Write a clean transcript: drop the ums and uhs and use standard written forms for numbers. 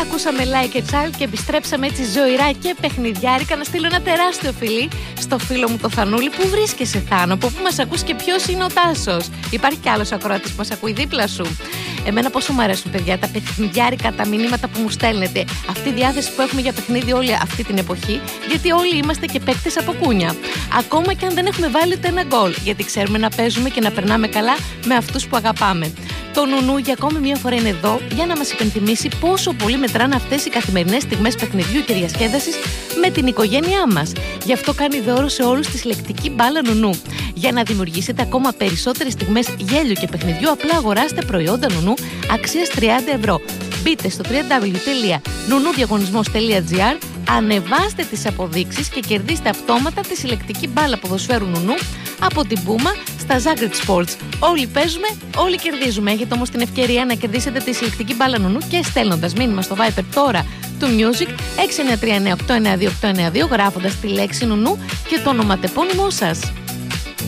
Ακούσαμε Like a Child και επιστρέψαμε έτσι ζωηρά και παιχνιδιάρικα. Να στείλω ένα τεράστιο φιλί στο φίλο μου το Θανούλη. Πού βρίσκεσαι, Θάνο, από πού μας ακούς και ποιος είναι ο Τάσος? Υπάρχει κι άλλος ακροατής που μας ακούει δίπλα σου? Εμένα πόσο μου αρέσουν, παιδιά, τα παιχνιδιάρικα, τα μηνύματα που μου στέλνετε. Αυτή η διάθεση που έχουμε για παιχνίδι όλη αυτή την εποχή, γιατί όλοι είμαστε και παίκτες από κούνια. Ακόμα και αν δεν έχουμε βάλει ούτε ένα γκολ, γιατί ξέρουμε να παίζουμε και να περνάμε καλά με αυτούς που αγαπάμε. Το Νουνού για ακόμη μία φορά είναι εδώ για να μας υπενθυμίσει πόσο πολύ μετράνε αυτές οι καθημερινές στιγμές παιχνιδιού και διασκέδασης με την οικογένειά μας. Γι' αυτό κάνει δώρο σε όλους τη συλλεκτική μπάλα Νουνού. Για να δημιουργήσετε ακόμα περισσότερες στιγμές γέλιου και παιχνιδιού, απλά αγοράστε προϊόντα Νουνού αξίας 30 ευρώ. Μπείτε στο www.nunudiagonismos.gr, ανεβάστε τις αποδείξεις και κερδίστε αυτόματα τη συλλεκτική μπάλα ποδοσφαίρου Νουνού από την Puma στα Zagreb Sports. Όλοι παίζουμε, όλοι κερδίζουμε. Έχετε όμως την ευκαιρία να κερδίσετε τη συλλεκτική μπάλα Νουνού και στέλνοντας μήνυμα στο Viber τώρα του Music 6939892 892, γράφοντας τη λέξη Νουνού και το ονοματεπώνυμό σας.